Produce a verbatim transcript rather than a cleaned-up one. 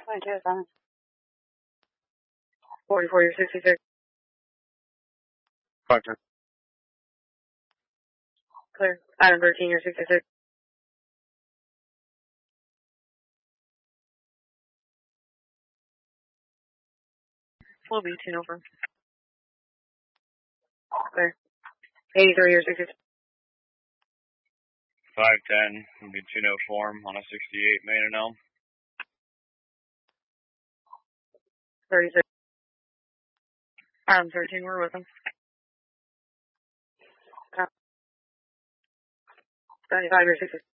twenty-two, seven. forty-four, you're sixty-six. five ten. Clear. Item thirteen, you're sixty-six. Full B, two over. Clear. eighty-three, you're sixty-six. five ten, will be two no form on a sixty-eight main and Elm. thirty-six. Item thirteen, we're with him. seventy-five, you're sixty-six.